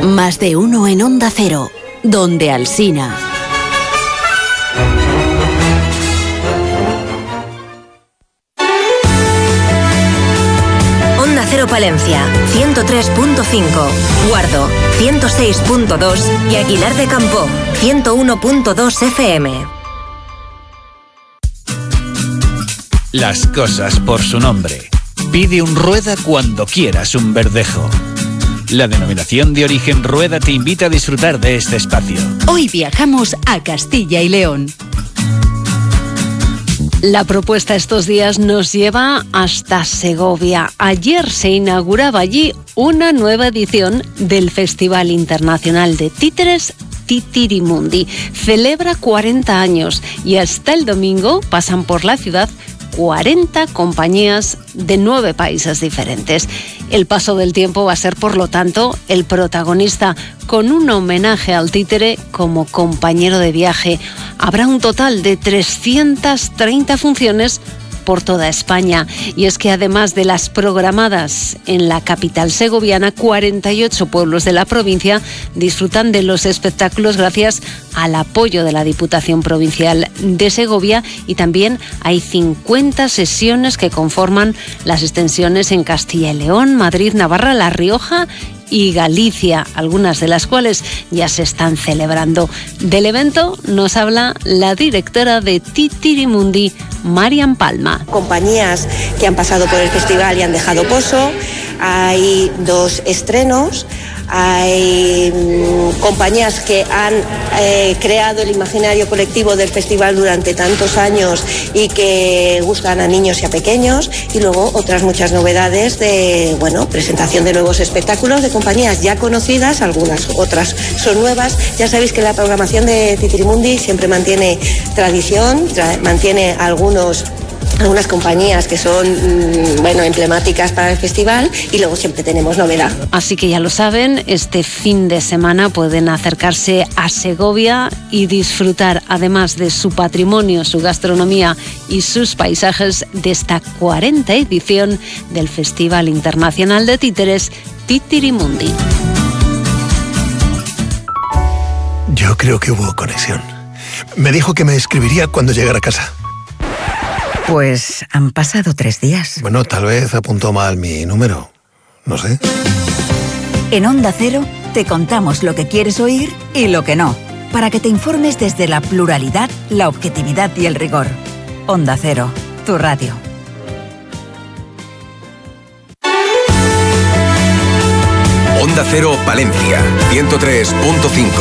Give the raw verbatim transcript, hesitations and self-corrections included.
Más de uno en Onda Cero, donde Alsina. Onda Cero Palencia, ciento tres punto cinco, Guardo, ciento seis punto dos y Aguilar de Campoo, ciento uno punto dos F M. Las cosas por su nombre. Pide un Rueda cuando quieras un Verdejo. La denominación de origen Rueda te invita a disfrutar de este espacio. Hoy viajamos a Castilla y León. La propuesta estos días nos lleva hasta Segovia. Ayer se inauguraba allí una nueva edición del Festival Internacional de Títeres Titirimundi. Celebra cuarenta años y hasta el domingo pasan por la ciudad cuarenta compañías de nueve países diferentes. El paso del tiempo va a ser, por lo tanto, el protagonista, con un homenaje al títere como compañero de viaje. Habrá un total de trescientas treinta funciones por toda España. Y es que además de las programadas en la capital segoviana, cuarenta y ocho pueblos de la provincia disfrutan de los espectáculos gracias al apoyo de la Diputación Provincial de Segovia, y también hay cincuenta sesiones que conforman las extensiones en Castilla y León, Madrid, Navarra, La Rioja y Galicia, algunas de las cuales ya se están celebrando. Del evento nos habla la directora de Titirimundi, Marian Palma. Compañías que han pasado por el festival y han dejado pozo, hay dos estrenos, hay mmm, compañías que han eh, creado el imaginario colectivo del festival durante tantos años y que gustan a niños y a pequeños, y luego otras muchas novedades de, bueno, presentación de nuevos espectáculos de compañías ya conocidas, algunas otras son nuevas. Ya sabéis que la programación de Titirimundi siempre mantiene tradición, tra- mantiene algunos algunas compañías que son mmm, bueno, emblemáticas para el festival, y luego siempre tenemos novedad. Así que ya lo saben, este fin de semana pueden acercarse a Segovia y disfrutar, además de su patrimonio, su gastronomía y sus paisajes, de esta cuarenta edición del Festival Internacional de Títeres Titirimundi. Yo creo que hubo conexión. Me dijo que me escribiría cuando llegara a casa. Pues han pasado tres días. Bueno, tal vez apuntó mal mi número. No sé. En Onda Cero te contamos lo que quieres oír y lo que no, para que te informes desde la pluralidad, la objetividad y el rigor. Onda Cero, tu radio. Onda Cero Palencia, ciento tres punto cinco.